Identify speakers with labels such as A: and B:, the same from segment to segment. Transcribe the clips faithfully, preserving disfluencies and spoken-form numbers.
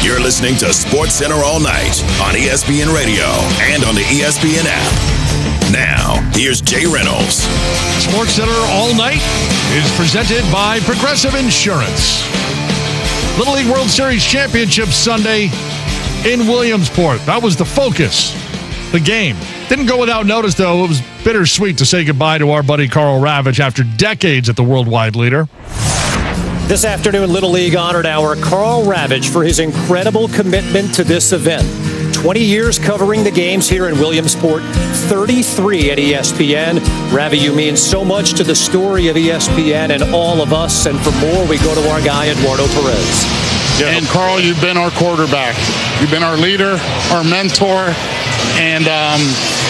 A: You're listening to Sports Center all night on E S P N Radio and on the E S P N app. Now, here's Jay Reynolds.
B: Sports Center all night is presented by Progressive Insurance. Little League World Series Championship Sunday in Williamsport. That was the focus, the game. Didn't go without notice, though. It was bittersweet to say goodbye to our buddy Karl Ravech after decades at the worldwide leader.
C: This afternoon, Little League honored our Karl Ravech for his incredible commitment to this event. twenty years covering the games here in Williamsport, thirty-three at E S P N. Ravi, you mean so much to the story of E S P N and all of us. And for more, we go to our guy, Eduardo Perez.
D: Yeah. And Karl, you've been our quarterback. You've been our leader, our mentor, and um,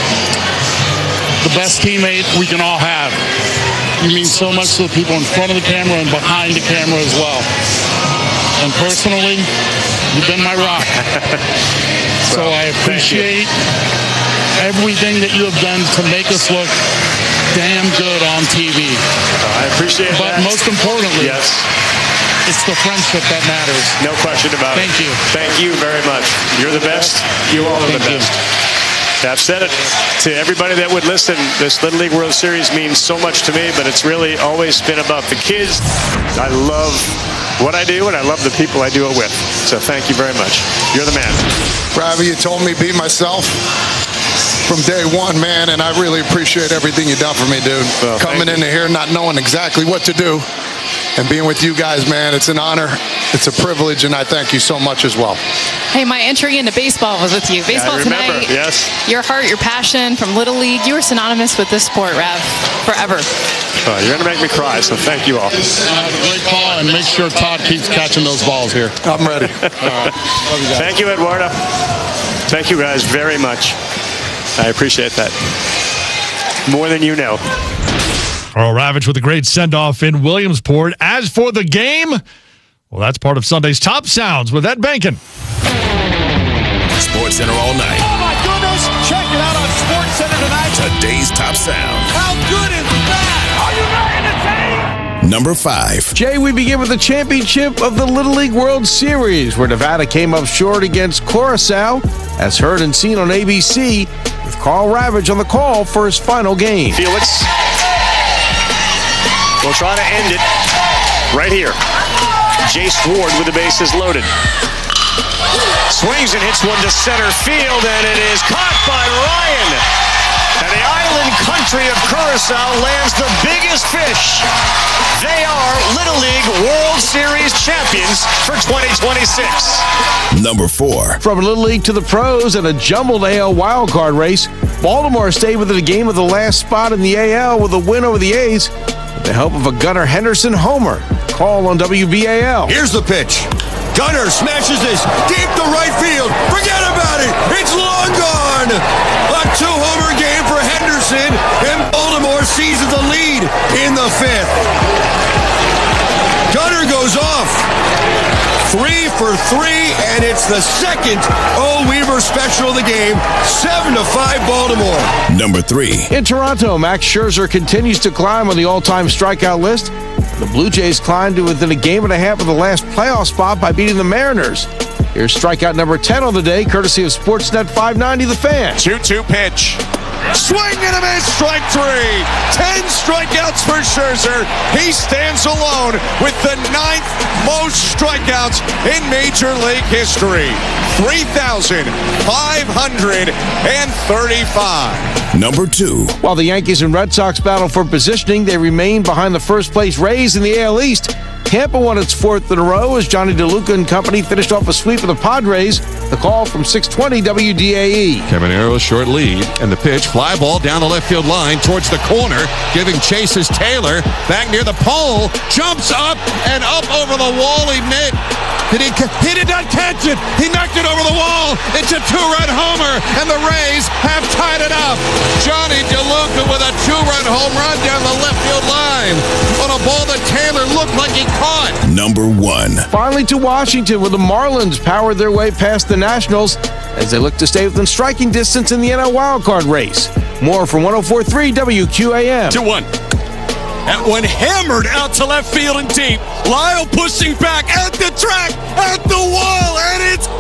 D: the best teammate we can all have. You mean so much to the people in front of the camera and behind the camera as well. And personally, you've been my rock. So I appreciate everything that you have done to make us look damn good on T V.
E: I appreciate
D: but
E: that.
D: But most importantly,
E: yes,
D: it's the friendship that matters.
E: No question about
D: Thank
E: it.
D: you.
E: Thank you very much. You're the best. You all are
D: Thank
E: the best. You. I've said it to everybody that would listen. This Little League World Series means so much to me, but it's really always been about the kids. I love what I do, and I love the people I do it with. So thank you very much. You're the man.
F: Ravi, you told me be myself from day one, man, and I really appreciate everything you've done for me, dude. Well, Coming into here not knowing exactly what to do and being with you guys, man, it's an honor. It's a privilege, and I thank you so much as well.
G: Hey, my entry into baseball was with you. Baseball
E: yeah, I remember.
G: Tonight,
E: yes.
G: Your heart, your passion from Little League, you were synonymous with this sport, Rav, forever.
E: Oh, you're going to make me cry, so thank you all.
D: Uh, great call, and make sure Todd keeps catching those balls here.
F: I'm ready.
D: All right. Love you guys.
E: Thank you, Eduardo. Thank you guys very much. I appreciate that. More than you know.
B: Karl Ravech with a great send-off in Williamsport. As for the game, well, that's part of Sunday's Top Sounds with Ed Bankin.
A: Sports Center all night.
H: Oh, my goodness. Check it out on Sports Center tonight.
A: Today's Top Sound.
H: How good is that? Are you ready to take?
A: Number five.
I: Jay, we begin with the championship of the Little League World Series, where Nevada came up short against Curacao, as heard and seen on A B C, with Karl Ravech on the call for his final game.
E: Felix will try to end it right here. Jace Ward with the bases loaded. Swings and hits one to center field, and it is caught by Ryan. And the island country of Curacao lands the biggest fish. They are Little League World Series champions for twenty twenty-six.
A: Number four.
I: From Little League to the pros and a jumbled A L wildcard race, Baltimore stayed within a game of the last spot in the A L with a win over the A's with the help of a Gunnar Henderson homer. Call on W B A L.
J: Here's the pitch. Gunnar smashes this deep to right field. Forget about it. It's long gone. A two-homer game for Henderson, and Baltimore seizes the lead in the fifth. Gunnar goes off. Three for three, and it's the second O. Weaver special of the game. Seven to five, Baltimore.
A: Number three.
I: In Toronto, Max Scherzer continues to climb on the all-time strikeout list. The Blue Jays climbed to within a game and a half of the last playoff spot by beating the Mariners. Here's strikeout number ten on the day, courtesy of Sportsnet five ninety The Fan.
J: two two pitch. Swing and a miss, strike three. Ten strikeouts for Scherzer. He stands alone with the ninth most strikeouts in Major League history. three thousand five hundred thirty-five.
A: Number two.
I: While the Yankees and Red Sox battle for positioning, they remain behind the first-place Rays in the A L East. Tampa won its fourth in a row as Johnny DeLuca and company finished off a sweep of the Padres. The call from six twenty W D A E.
K: Cabanero's short lead, and the pitch, fly ball down the left field line towards the corner, giving chases Taylor back near the pole, jumps up and up over the wall. He made. Did he? He did not catch it. He knocked it over the wall. It's a two-run homer, and the Rays have tied it up. Johnny DeLuca with a two-run home run down the left field line on a ball that Taylor looked like he caught.
A: Number one.
I: Finally to Washington, where the Marlins powered their way past the Nationals as they look to stay within striking distance in the N L wildcard race. More from one oh four point three W Q A M.
J: two one. That one hammered out to left field and deep. Lyle pushing back at the track, at the wall, and it's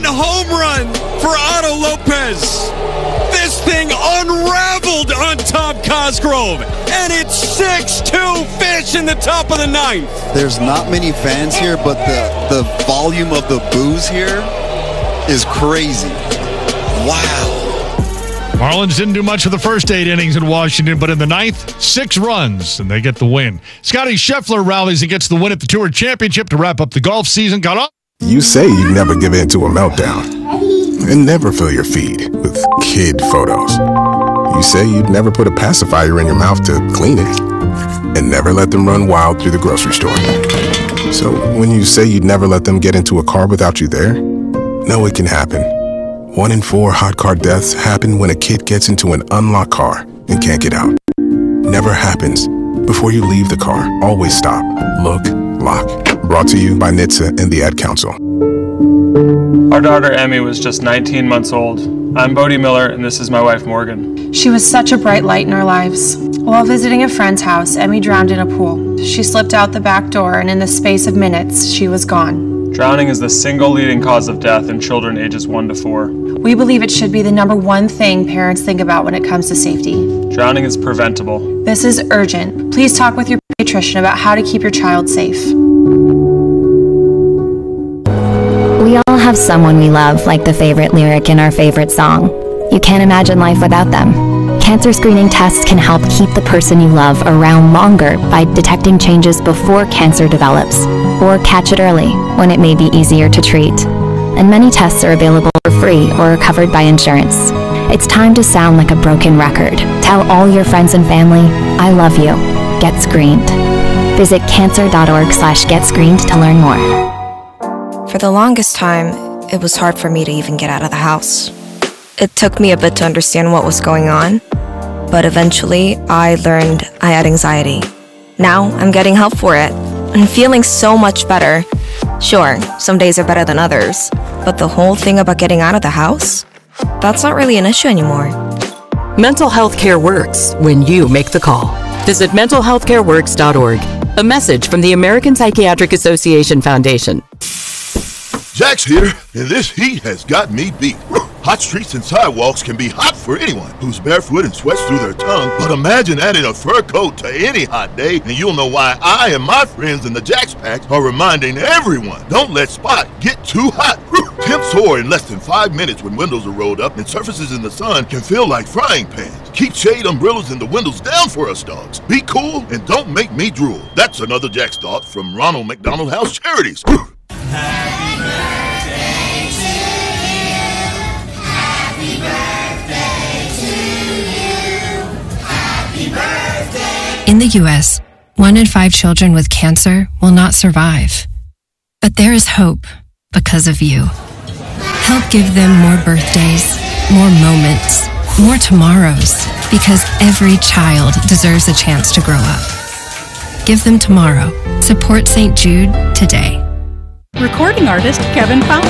J: run home run for Otto Lopez. This thing unraveled on Tom Cosgrove, and it's six two Fish in the top of the ninth.
L: There's not many fans here, but the, the volume of the boos here is crazy. Wow.
B: Marlins didn't do much of the first eight innings in Washington, but in the ninth, six runs, and they get the win. Scotty Scheffler rallies and gets the win at the Tour Championship to wrap up the golf season. Got up.
M: You say you'd never give in to a meltdown and never fill your feed with kid photos. You say you'd never put a pacifier in your mouth to clean it and never let them run wild through the grocery store. So when you say you'd never let them get into a car without you there, know it can happen. One in four hot car deaths happen when a kid gets into an unlocked car and can't get out. Never happens. Before you leave the car, always stop, look, lock. Brought to you by N H T S A and the Ad Council.
N: Our daughter Emmy was just nineteen months old. I'm Bodie Miller, and this is my wife Morgan.
O: She was such a bright light in our lives. While visiting a friend's house, Emmy drowned in a pool. She slipped out the back door, and in the space of minutes, she was gone.
N: Drowning is the single leading cause of death in children ages one to four.
O: We believe it should be the number one thing parents think about when it comes to safety.
N: Drowning is preventable.
O: This is urgent. Please talk with your pediatrician about how to keep your child safe.
P: We all have someone we love, like the favorite lyric in our favorite song. You can't imagine life without them. Cancer screening tests can help keep the person you love around longer by detecting changes before cancer develops, or catch it early when it may be easier to treat. And many tests are available for free or are covered by insurance. It's time to sound like a broken record. Tell all your friends and family, I love you. Get screened. Visit cancer.org slash get screened to learn more.
Q: For the longest time, it was hard for me to even get out of the house. It took me a bit to understand what was going on, but eventually I learned I had anxiety. Now I'm getting help for it and feeling so much better. Sure, some days are better than others, but the whole thing about getting out of the house, that's not really an issue anymore.
R: Mental health care works when you make the call. Visit mental health care works dot org. A message from the American Psychiatric Association Foundation.
S: Jack's here, and this heat has got me beat. Hot streets and sidewalks can be hot for anyone who's barefoot and sweats through their tongue, but imagine adding a fur coat to any hot day, and you'll know why I and my friends in the Jack's Pack are reminding everyone, don't let Spot get too hot. Temps soar in less than five minutes when windows are rolled up, and surfaces in the sun can feel like frying pans. Keep shade umbrellas and the windows down for us dogs. Be cool and don't make me drool. That's another Jack's thought from Ronald McDonald House Charities.
T: In the U S, one in five children with cancer will not survive. But there is hope because of you. Help give them more birthdays, more moments, more tomorrows, because every child deserves a chance to grow up. Give them tomorrow. Support Saint Jude today.
U: Recording artist Kevin Fowler.